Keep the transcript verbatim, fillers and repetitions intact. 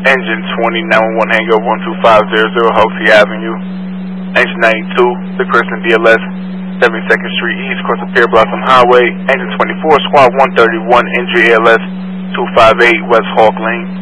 Engine twenty, nine one one hangover one two five zero zero, Hoxie Avenue. Engine ninety-two, the Crescent D L S, seventy-second Street East, across the Pear Blossom Highway. Engine twenty-four, Squad one thirty-one, Injury A L S two five eight, West Hawk Lane.